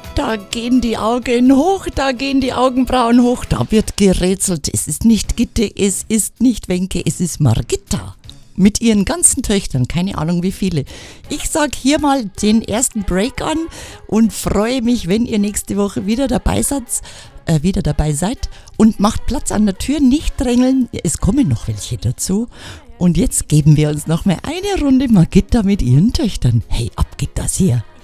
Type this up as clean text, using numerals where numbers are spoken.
Da gehen die Augen hoch, da gehen die Augenbrauen hoch, da wird gerätselt. Es ist nicht Gitte, es ist nicht Wenke, es ist Margitta. Mit ihren ganzen Töchtern, keine Ahnung wie viele. Ich sag hier mal den ersten Break an und freue mich, wenn ihr nächste Woche wieder dabei seid und macht Platz an der Tür, nicht drängeln, es kommen noch welche dazu. Und jetzt geben wir uns noch mal eine Runde Margitta mit ihren Töchtern. Hey, ab geht das hier.